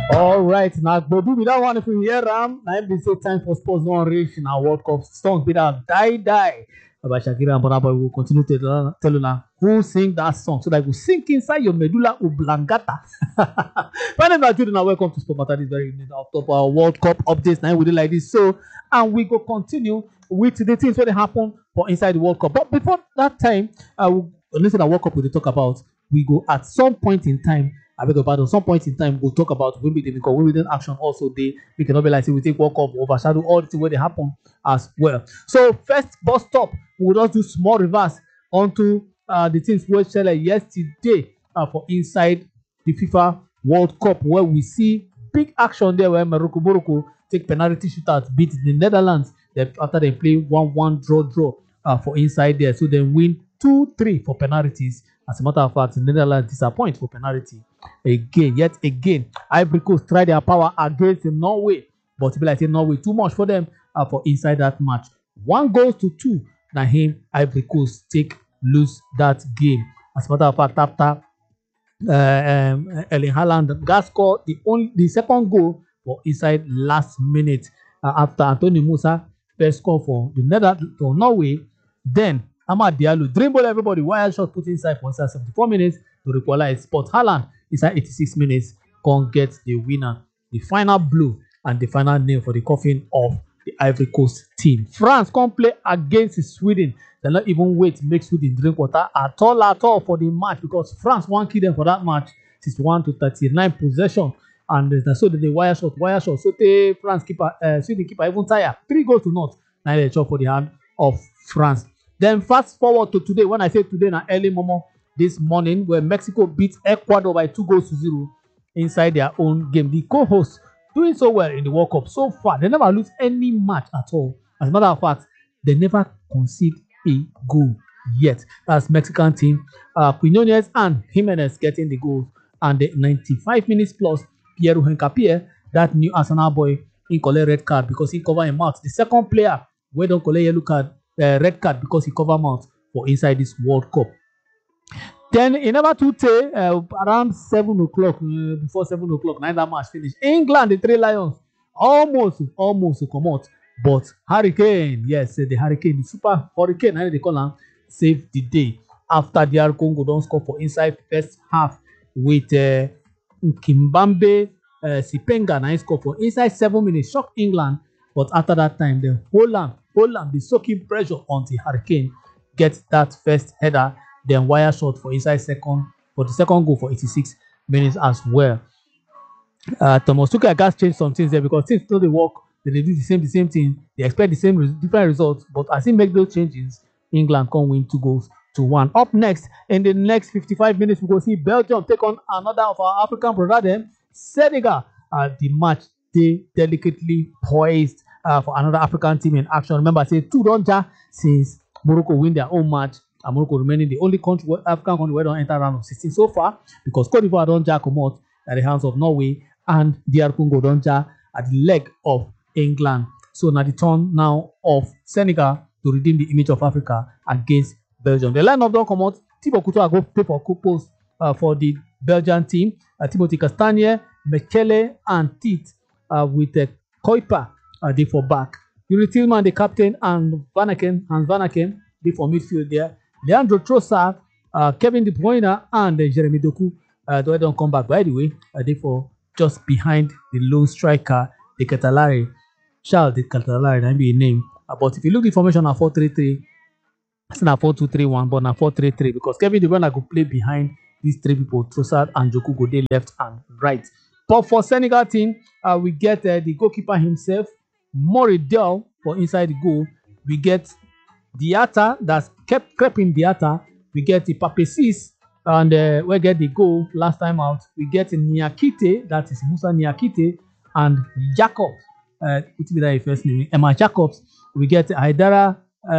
All right, now Bobi, we don't want if you hear now be say time for sports don't reach in our World Cup song be that die. But Shakira and Burna Boy will continue to tell you now who sing that song so that it will sink inside your medulla oblongata. My name is Jude and welcome to Sport Matter this very evening of top our World Cup updates now we do like this. So and we go continue with the things where they happen for inside the World Cup. But before that time, listen to World Cup we talk about. We go at some point in time. I beg your pardon. Some point in time, we'll talk about Wimbledon because Wimbledon action also we cannot be like say we take World Cup overshadow all the things where they happen as well. So first bus stop, we'll just do small reverse onto the things we share yesterday for inside the FIFA World Cup where we see big action there where Morocco take penalty shootout, beat the Netherlands. Then after they play 1-1 draw for inside there, so they win 2-3 for penalties. As a matter of fact, the Netherlands disappoint for penalty yet again. Ivory Coast try their power against Norway, but be like say Norway too much for them for inside that match. 1-2. Now him Ivory Coast lose that game. As a matter of fact, after Erling Haaland got scored the second goal for inside last minute after Anthony Musa first score for the Netherlands for Norway. Then Amad Diallo dribble everybody, wire shot put inside for inside 74 minutes to equalize. But Haaland inside 86 minutes can get the winner, the final blow and the final nail for the coffin of the Ivory Coast team. France can't play against Sweden. They not even wait to make Sweden drink water at all for the match because France won't kill them for that match. 61-39 possession. And so the wire shot. So the France keeper, Sweden keeper even tired. 3-0. Now they chop for the hand of France. Then fast forward to today. When I say today, na early moment this morning, where Mexico beat Ecuador by 2-0 inside their own game. The co-hosts doing so well in the World Cup so far. They never lose any match at all. As a matter of fact, they never concede a goal yet. That's Mexican team. Quinones and Jimenez getting the goals. And the 95 minutes plus, Pierre Hencapier, that new Arsenal boy, he collect red card because he covered him out. The second player, we don't collect yellow card. Red card because he covered mouth for inside this World Cup. Then in number 2 around 7 o'clock, before 7 o'clock, now that match finished. England, the Three Lions, almost come out. But Hurricane, yes, the Hurricane, the Super Hurricane, how they call him, saved the day. After DR Congo don't score for inside first half with Kimbambe Sipenga, now score for inside 7 minutes, shock England. But after that time, the Holland, the soaking pressure on the Hurricane, get that first header, then wire shot for inside second, for the second goal for 86 minutes as well. Thomas Tuchel has changed some things there because things don't work. They do the same thing. They expect the same different results, but as he make those changes, England can win 2-1. Up next, in the next 55 minutes, we will see Belgium take on another of our African brothers, Senegal. The match they delicately poised for another African team in action. Remember, I say 2 don't since Morocco win their own match, and Morocco remaining the only country, African country where don't enter round of 16 so far because Cote d'Ivoire don't come out at the hands of Norway and DR Congo don't at the leg of England. So now the turn now of Senegal to redeem the image of Africa against Belgium. The lineup don't come out. Thibaut Courtois go play for post for the Belgian team. Timothy Castagne, Mekele, and Tit with Kuiper they for back. Yuri Tillman, the captain, and Hans Vanaken, they for midfield there. Leandro Trossard, Kevin De Bruyne, and Jeremy Doku, they don't come back. By the way, they for just behind the lone striker, the Catalari, Charles de Catalari, that be a name. But if you look at the formation at 4-3-3, it's not 4-2-3-1, but not 4-3-3 because Kevin De Bruyne could play behind these three people, Trossard and Joku go there left and right. But for Senegal team, we get the goalkeeper himself, Moridel, for inside the goal. We get Diatta, that's Crepin Diatta. We get the Papesis, and we get the goal last time out. We get Niakite, that is Musa Niakite, and Jacobs. What's that first name? Emma Jacobs. We get Haidara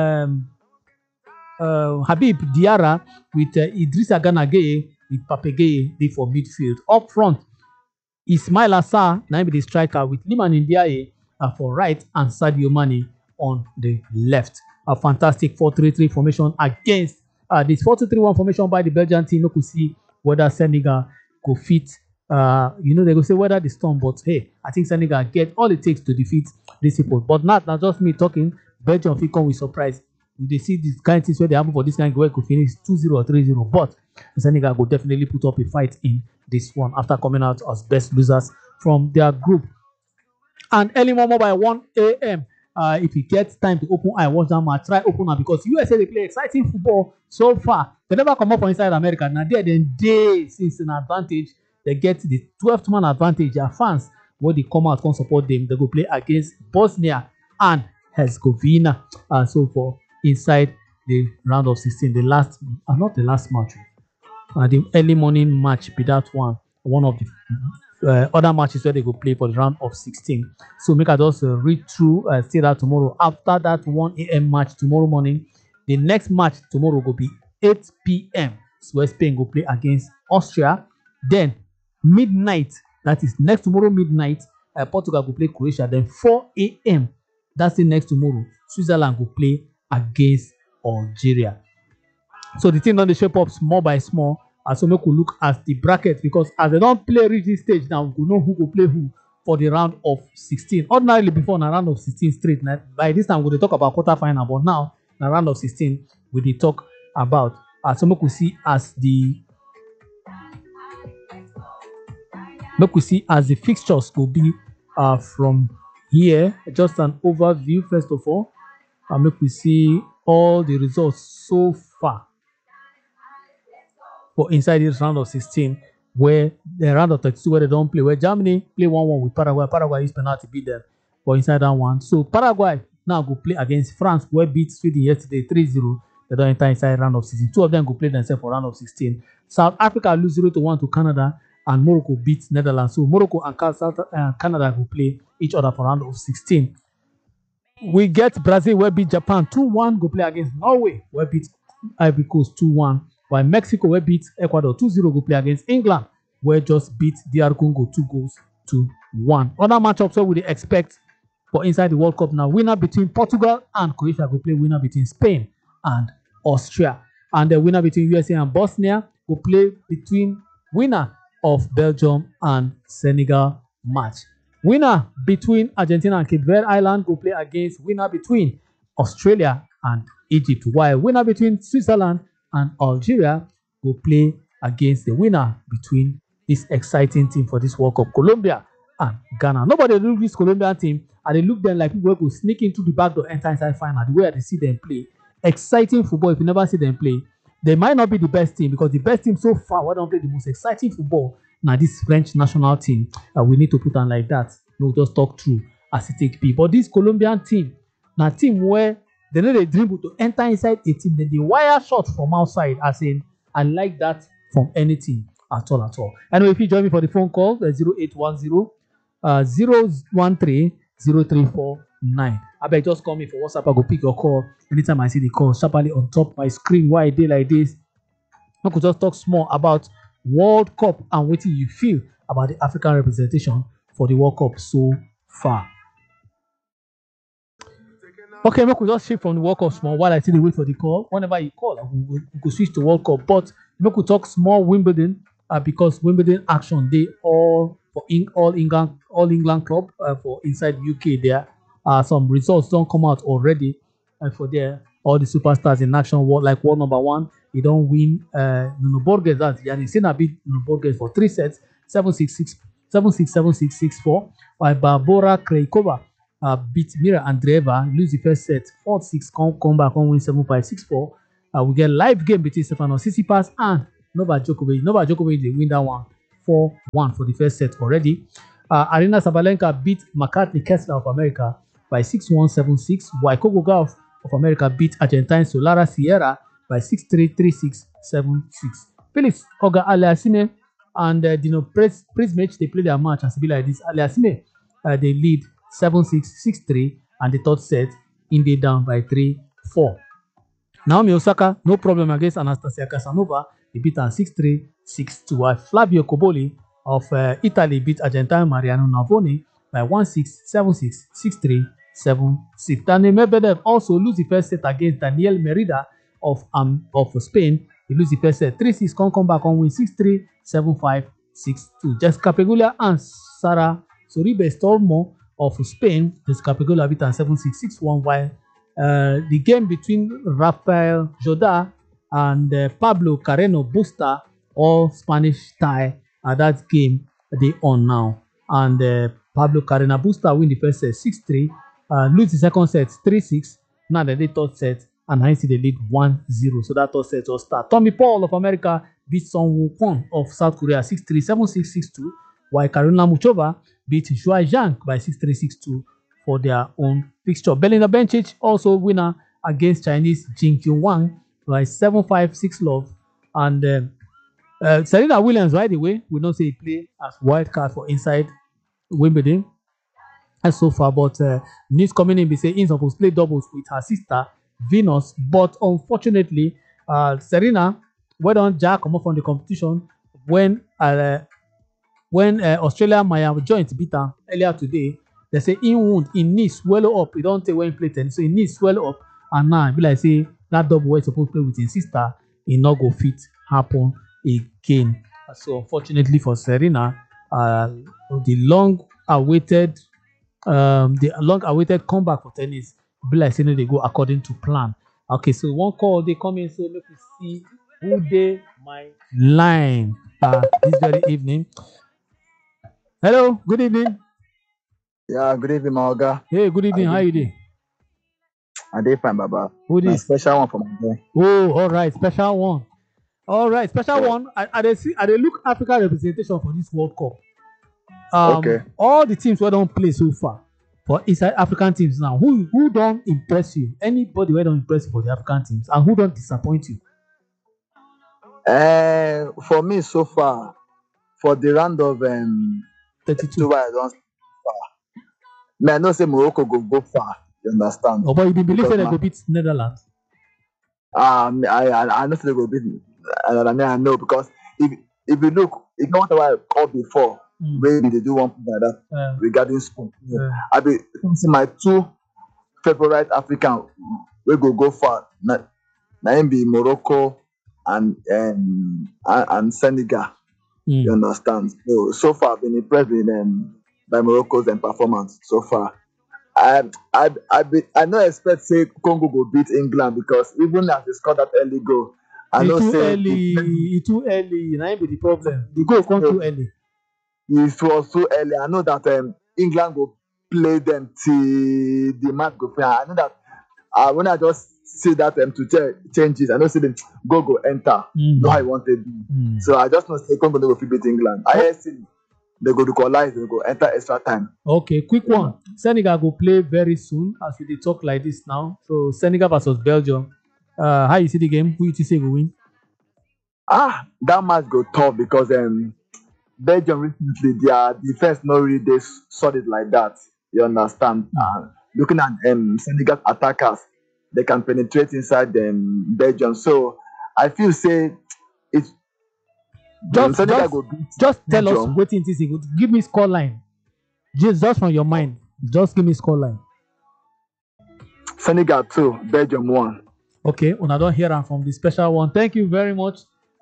Habib Diarra with Idrissa Gana Gueye with Pape Gueye they for midfield. Up front, Ismail Assar, now be the striker with Liman Ndiaye for right and Sadio Mane on the left. A fantastic 4-3-3 formation against this 4-2-3-1 formation by the Belgian team. We could see whether Senegal could fit They go say weather the storm, but hey, I think Senegal get all it takes to defeat these people. But not just me talking. Belgium fit come with surprise. They see these kind of things where they happen for this kind of where it could finish 2-0 or 3-0. But Senegal will definitely put up a fight in this one after coming out as best losers from their group. And early morning by 1 a.m. If you get time to open eye, watch that match, try open up because USA they play exciting football so far. They never come up from inside America. Now they're the day since an advantage. They get the 12th man advantage. Their fans, when they come out, can support them. They go play against Bosnia and Herzegovina. So for inside the round of 16, the last, not the last match, the early morning match be that one of the other matches where they go play for the round of 16. So make I just read through, say that tomorrow after that 1 a.m. match tomorrow morning, the next match tomorrow will be 8 p.m. So where Spain go play against Austria. Then midnight, that is next tomorrow midnight, Portugal will play Croatia. Then 4 a.m. that's the next tomorrow, Switzerland will play against Algeria. So the thing on the shape up small by small. So make we look at the bracket because as they don't play reach this stage now, we know who will play who for the round of 16. Ordinarily before the round of 16 straight. Now, by this time we talk about quarterfinal, but now the round of 16 we talk about. So make we see as the fixtures will be from here. Just an overview first of all. Make we see all the results so far for inside this round of 16, where the round of 32 where they don't play, where Germany play 1-1 with Paraguay. Paraguay used penalty beat them for inside that one. So Paraguay now go play against France, where beat Sweden yesterday 3-0. They don't enter inside round of 16. Two of them go play themselves for round of 16. South Africa lose 0-1 to Canada, and Morocco beat Netherlands. So Morocco and Canada will play each other for round of 16. We get Brazil where beat Japan 2-1, go play against Norway, where beat Ivory Coast 2-1. While Mexico where beat Ecuador 2-0, go play against England, where just beat DR Congo 2-1. Other matchups where we expect for inside the World Cup now, winner between Portugal and Croatia go play winner between Spain and Austria. And the winner between USA and Bosnia will play between winner of Belgium and Senegal match. Winner between Argentina and Cape Verde Island will play against winner between Australia and Egypt, while winner between Switzerland and Algeria will play against the winner between this exciting team for this World Cup, Colombia and Ghana. Nobody look this Colombian team, and they look them like people who sneak into the back door, enter inside final. The way they see them play, exciting football. If you never see them play, they might not be the best team because the best team so far, why don't play the most exciting football? Now this French national team, we need to put on like that. No, just talk through as it take be. But this Colombian team, now team where they know they dribble to enter inside a team, then they wire shot from outside. As in, I like that from any team at all. Anyway, if you join me for the phone call, 0810 013 0349. I beg just call me for WhatsApp. I go pick your call anytime I see the call sharply on top my screen. Why a day like this? I could just talk small about World Cup and what you feel about the African representation for the World Cup so far. Okay, we could just shift from the World Cup small while I still wait for the call. Whenever you call, we could switch to World Cup. But we could talk small Wimbledon because Wimbledon action they all for all England club for inside UK. There are some results don't come out already for there. All the superstars in action, like world number one, he don't win. Nuno Borges, that's Yannick Sinner beat Nuno Borges for 3 sets, 7-6, 7-6, 7-6, 6-4. While Barbora Krejcikova beat Mira Andreeva, lose the first set, 4-6, come back and win 7-5, 6-4. We get live game between Stefanos Tsitsipas and Novak Djokovic. Novak Djokovic they win that one 4-1 for the first set already. Arina Sabalenka beat McCartney Kessler of America by 6-1, 7-6. While Coco Gauff of America beat Argentine Solara Sierra by 6-3, 3-6, 7-6. Felix Auger-Aliassime and Dino Prismic, they play their match and be like this. Aliassime, they lead 7-6, 6-3, and the third set, India down by 3-4. Naomi Osaka, no problem against Anastasia Casanova. He beat her 6-3, 6-2. While Flavio Cobolli of Italy beat Argentine Mariano Navoni by 1-6, 7-6, 6-3, 7-6. Daniel Medvedev also lose the first set against Daniel Merida of Spain. He lose the first set 3-6, come back and win 6-3, 7-5, 6-2. Jessica Pegula and Sarah Sorribes Tormo of Spain. Jessica Pegula beat her 7-6, 6-1, while the game between Rafael Joda and Pablo Carreno Busta, all Spanish tie at that game they on now. And Pablo Carreno Busta win the first set 6-3, lose the second set 3-6. Now they third set, and I see they lead 1-0. So that third set will start. Tommy Paul of America beat Song Wukong of South Korea 6-3, 7-6, 6-2, while Karolina Muchova beat Shuai Zhang by 6-3, 6-2 for their own fixture. Belinda Bencic also winner against Chinese Jin Kyung Wang by 7-5, 6-love. And Serena Williams, by the way, we don't say he play as wild card for inside Wimbledon as so far, but news coming in, be say he's supposed to play doubles with her sister Venus, but unfortunately, Serena went on Jack come off from the competition when Australia Maya Joint beat her earlier today. They say in wound, in knee swallow up. He don't take when he play tennis, so in knee swallow up, and now be like say that double way supposed to play with his sister, he not go fit happen again. So unfortunately for Serena, the long-awaited comeback for tennis be like saying they go according to plan. Okay, so one call they come in, so let me see who they my line this very evening. Hello, good evening. Yeah, good evening, Maoga. Hey, good evening. How you doing? I did fine, Baba. Who My this? special one for my boy. Oh, all right, special one. All right, special one. I they look Africa representation for this World Cup. Okay. All the teams who don't play so far for inside African teams now. Who don't impress you? Anybody who don't impress you for the African teams, and who don't disappoint you? For me so far, for the round of 32. I don't far. Man, I know say Morocco go far. You understand? Oh, but you believe Because they my- go beat Netherlands? I know say they go beat. I know because if you look, if not what I called before, maybe they do one thing like that regarding sport. I be see my two favorite African we go far. Na him be Morocco and Senegal. You understand? So far I've been impressed with by Morocco's performance so far. I no expect say Congo go beat England because even as they scored that early goal, I know say It's too early. Now be the problem. The goal come too early. it was so early. I know that England go play them till the match go play. I know that when I just see that to changes, I know see them go enter. No, I wanted. So I just know say Congo no go fit beat England. I see they go equalize, they go enter extra time. Okay, quick one. Senegal go play very soon as we dey talk like this now. So Senegal versus Belgium. How you see the game? Who you think say go win? That match go tough because Belgium recently their defense not really dey solid like that. You understand? Looking at Senegal attackers, they can penetrate inside Belgium. So I feel say it's Senegal go beat Just tell us Belgium. what it is. Give me score line. Just from your mind. Just give me score line. Senegal 2, Belgium 1. Okay, una don hear am from the special one. Thank you very much.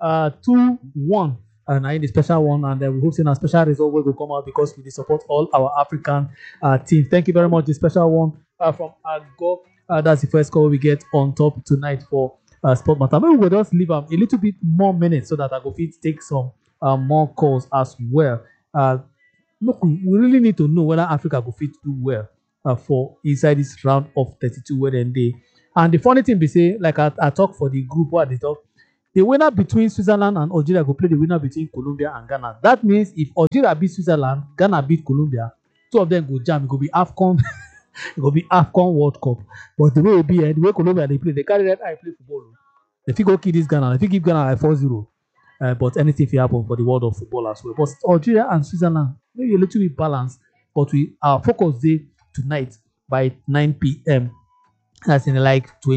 2-1. And I the special one, and we hope a special result will come out because we support all our African teams. Thank you very much. The special one from Aggo. That's the first call we get on top tonight for Sport Matter. Maybe we'll just leave a little bit more minutes so that I go fit take some more calls as well. Look, we really need to know whether Africa go fit do well for inside this round of 32 where they. And the funny thing be say, like I talk for the group what they talk, the winner between Switzerland and Algeria go play the winner between Colombia and Ghana. That means if Algeria beat Switzerland, Ghana beat Colombia, two of them go jam. It go be AFCON. It go be AFCON World Cup. But the way it be, the way Colombia they play, they carry that eye play football. If you go kill this Ghana, if you give Ghana like 4-0, but anything can happen for the world of football as well. But Algeria and Switzerland, maybe a little bit balanced, but our focus day tonight by 9 p.m. That's in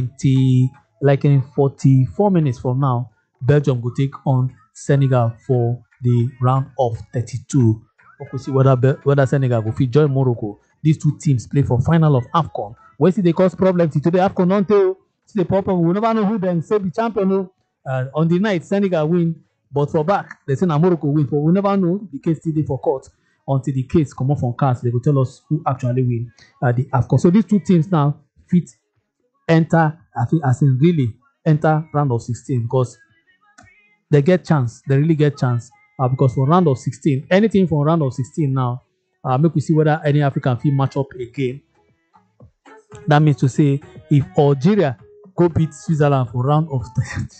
in 44 minutes from now. Belgium will take on Senegal for the round of 32. We'll see whether Senegal will fit join Morocco. These two teams play for final of AFCON. Where see they cause problems today? AFCON don't tell. See the problem. We never know who then say the champion. On the night Senegal win, But for back, they say na Morocco win. But we never know. The case still dey for court until the case come up from CAS. They will tell us who actually win the AFCON. So these two teams now fit enter, I think, as in really enter round of 16 because they get chance. They really get chance. Because for round of 16, anything from round of 16 now, make we see whether any African fit match up again. That means to say, if Algeria go beat Switzerland for round of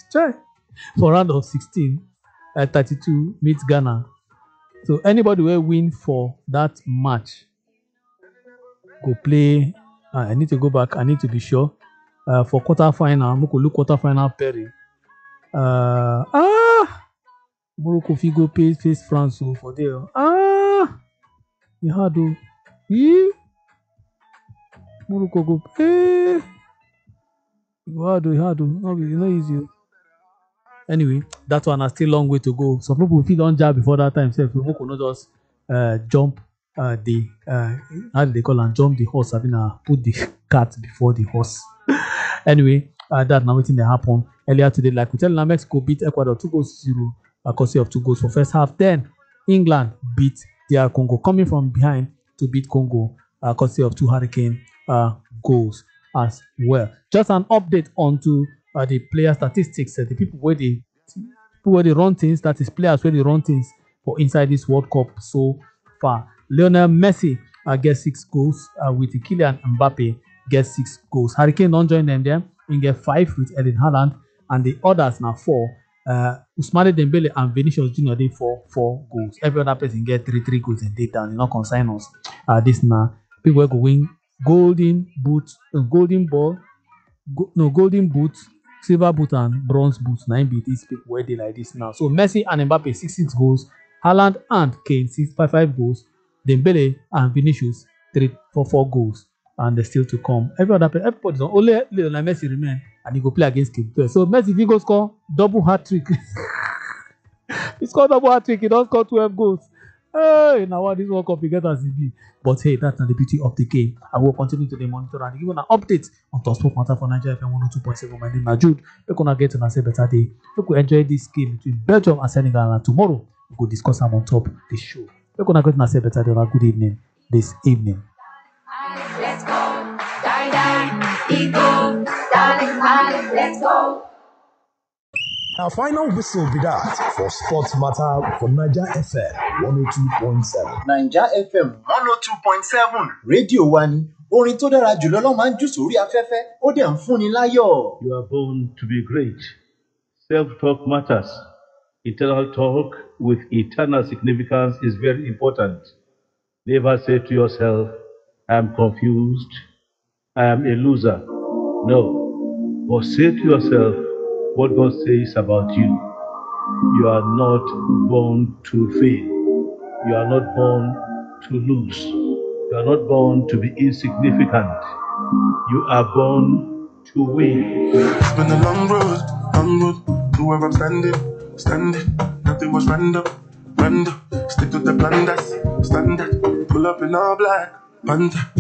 16, 32 meets Ghana. So anybody will win for that match go play. I need to go back. I need to be sure. For quarterfinal, we could look quarterfinal pairing. Morocco fi go face France for there. You had to. Morocco go play. You had to. No, it's not easy. Anyway, that one has still a long way to go. Some people feel don't jab before that time. So Morocco not just jump how do they call and jump the horse? I mean, put the cart before the horse. Anyway, that now waiting to happen earlier today. Like we tell you, Mexico beat Ecuador 2-0, courtesy of 2 goals for first half. Then England beat DR Congo, coming from behind to beat Congo, courtesy of 2 Hurricane goals as well. Just an update onto the player statistics. The people where they run things, that is players where they run things for inside this World Cup so far. Lionel Messi gets 6 goals with Kylian Mbappe gets 6 goals. Hurricane don't join them there. He get 5 with Erling Haaland, and the others now 4. Ousmane Dembele and Vinicius Junior they 4 goals. Every other person get 3 goals in data. You know, consign us. This now people will go win golden boot, golden boot, silver boot and bronze boot. Now be these people where they like this now. So Messi and Mbappe 6 goals. Haaland and Kane 5 goals. Dembele and Vinicius 4 goals, and they're still to come. Everybody's on. Only Lionel Messi remain, and he go play against Cape Verde. So Messi, if he go score double hat trick, he scored double hat trick. He don't score 12 goals. Hey, now what this World Cup he get as he be. But hey, that's not the beauty of the game. I will continue to monitor and give you an update on Talksport Matter for Nigeria FM 102.7. My name is Jude. We're gonna get to say better day. We could enjoy this game between Belgium and Senegal, and tomorrow we will discuss them on top the show. We're gonna get to say better day. Good evening this evening. Let's go, darling, let's go. Our final whistle be that for Sports Matter for Naija FM 102.7. Naija FM 102.7 rédíò wa ni, orin tó dára jùlọ ló máa ń jù sórí afẹ́fẹ́, ó dẹ̀ ń fúnni láyọ̀. You are born to be great. Self-talk matters. Internal talk with eternal significance is very important. Never say to yourself, I am confused, I am a loser. No, but say to yourself what God says about you. You are not born to fail. You are not born to lose. You are not born to be insignificant. You are born to win. It's been a long road to where I'm standing. Nothing was random. Stick to the plan that's standard. Pull up in all black, panda.